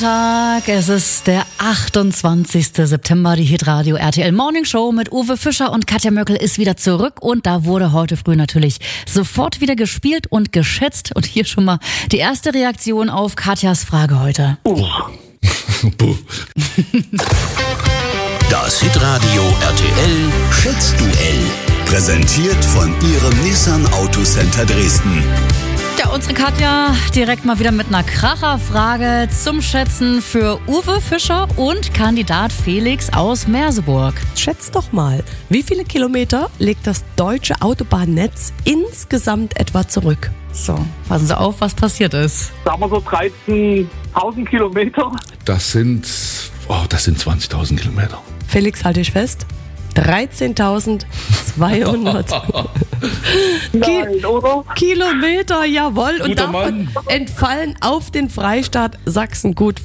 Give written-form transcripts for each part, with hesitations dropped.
Tag, es ist der 28. September, die Hitradio RTL Morning Show mit Uwe Fischer und Katja Möckel ist wieder zurück und da wurde heute früh natürlich sofort wieder gespielt und geschätzt und hier schon mal die erste Reaktion auf Katjas Frage heute. Das Hitradio RTL Schätzduell. Präsentiert von Ihrem Nissan Autocenter Dresden. Ja, unsere Katja direkt mal wieder mit einer Kracherfrage zum Schätzen für Uwe Fischer und Kandidat Felix aus Merseburg. Schätzt doch mal, wie viele Kilometer legt das deutsche Autobahnnetz insgesamt etwa zurück? So, passen Sie auf, was passiert ist. Sagen wir so 13.000 Kilometer. Das sind 20.000 Kilometer. Felix, halte ich fest. 13.200 Nein, oder? Kilometer, jawohl. Und Guter davon Mann. entfallen auf den Freistaat Sachsen gut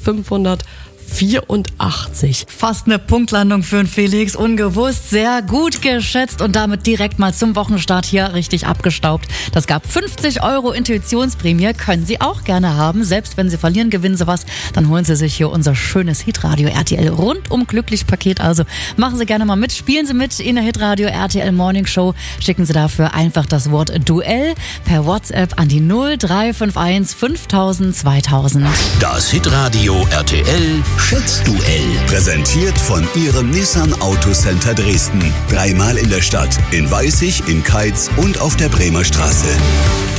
584. Fast eine Punktlandung für den Felix, ungewusst, sehr gut geschätzt und damit direkt mal zum Wochenstart hier richtig abgestaubt. Das gab 50 € Intuitionsprämie, können Sie auch gerne haben. Selbst wenn Sie verlieren, gewinnen Sie was, dann holen Sie sich hier unser schönes Hitradio RTL rundum glücklich Paket. Also machen Sie gerne mal mit, spielen Sie mit in der Hitradio RTL Morning Show. Schicken Sie dafür einfach das Wort Duell per WhatsApp an die 0351 5000 2000. Das Hitradio RTL Schätzduell. Präsentiert von Ihrem Nissan Autocenter Dresden. 3-mal in der Stadt, in Weißig, in Keitz und auf der Bremer Straße.